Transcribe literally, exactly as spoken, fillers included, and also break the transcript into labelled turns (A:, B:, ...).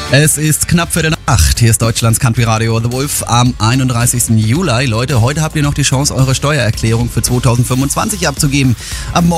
A: Es ist knapp für den acht. Hier ist Deutschlands Country Radio The Wolf am einunddreißigsten Juli. Leute, heute habt ihr noch die Chance, eure Steuererklärung für zweitausendfünfundzwanzig abzugeben. Ab morgen